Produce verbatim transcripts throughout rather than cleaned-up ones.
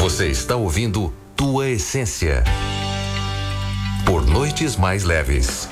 Você está ouvindo Tua Essência. Por Noites Mais Leves.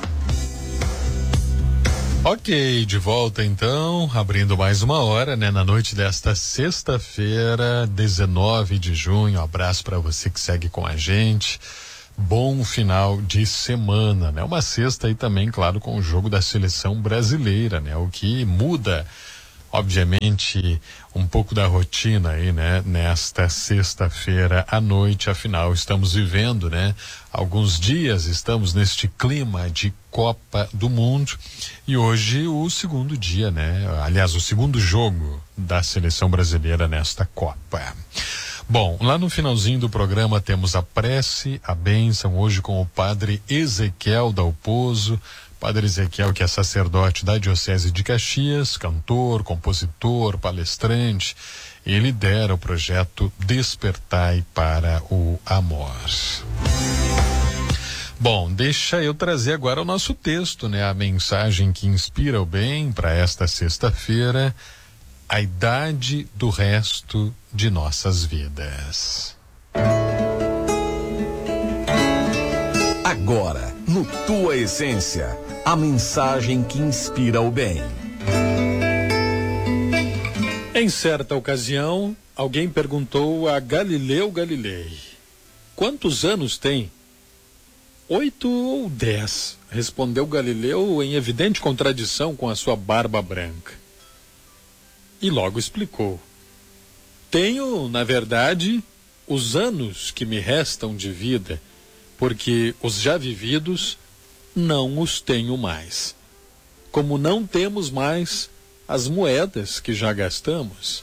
Ok, de volta então, abrindo mais uma hora, né? Na noite desta sexta-feira, dezenove de junho. Um abraço para você que segue com a gente. Bom final de semana, né? Uma sexta aí também, claro, com o jogo da seleção brasileira, né? O que muda, obviamente, um pouco da rotina aí, né? Nesta sexta-feira à noite, afinal, estamos vivendo, né? Alguns dias estamos neste clima de Copa do Mundo e hoje o segundo dia, né? Aliás, o segundo jogo da seleção brasileira nesta Copa. Bom, lá no finalzinho do programa temos a prece, a bênção, hoje com o padre Ezequiel Dalpozo. Padre Ezequiel, que é sacerdote da Diocese de Caxias, cantor, compositor, palestrante, e lidera o projeto Despertai para o Amor. Bom, deixa eu trazer agora o nosso texto, né? A mensagem que inspira o bem para esta sexta-feira, a idade do resto de nossas vidas. Agora, no Tua Essência, a mensagem que inspira o bem. Em certa ocasião, alguém perguntou a Galileu Galilei: quantos anos tem? Oito ou dez, respondeu Galileu em evidente contradição com a sua barba branca. E logo explicou: tenho, na verdade, os anos que me restam de vida, porque os já vividos não os tenho mais. Como não temos mais as moedas que já gastamos.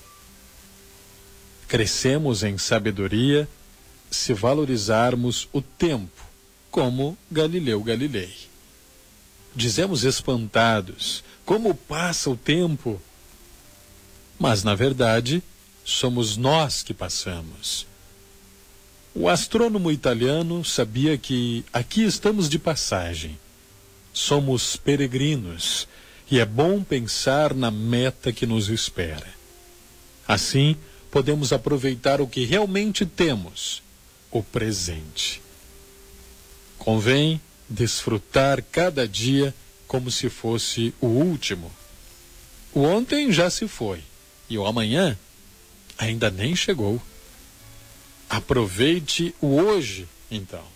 Crescemos em sabedoria se valorizarmos o tempo, como Galileu Galilei. Dizemos espantados: como passa o tempo? Mas, na verdade, somos nós que passamos. O astrônomo italiano sabia que aqui estamos de passagem. Somos peregrinos e é bom pensar na meta que nos espera. Assim, podemos aproveitar o que realmente temos, o presente. Convém desfrutar cada dia como se fosse o último. O ontem já se foi e o amanhã ainda nem chegou. Aproveite o hoje, então.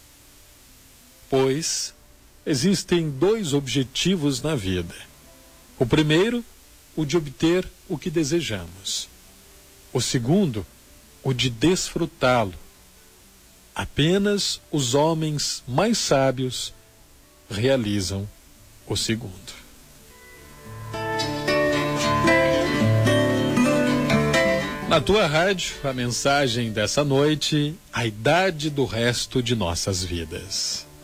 Pois existem dois objetivos na vida. O primeiro, o de obter o que desejamos. O segundo, o de desfrutá-lo. Apenas os homens mais sábios realizam o segundo. Na tua rádio, a mensagem dessa noite, a idade do resto de nossas vidas.